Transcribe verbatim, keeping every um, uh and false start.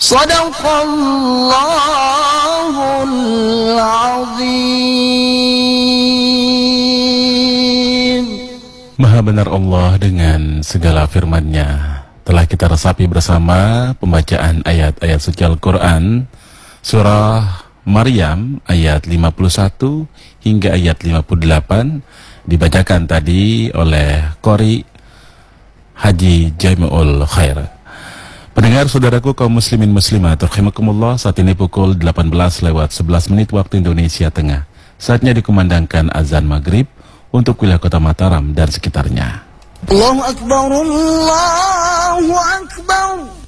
Shadaqallahul azim. Maha benar Allah dengan segala firman-Nya. Telah kita resapi bersama pembacaan ayat-ayat suci Al-Quran, surah Maryam ayat lima puluh satu hingga ayat lima puluh delapan, dibacakan tadi oleh Qori Haji Jami'ul Khair. Pendengar saudaraku kaum muslimin muslimat rahimakumullah, saat ini pukul delapan belas lewat sebelas menit waktu Indonesia Tengah. Saatnya dikumandangkan azan maghrib untuk wilayah kota Mataram dan sekitarnya. Allahu Akbar, Allahu Akbar.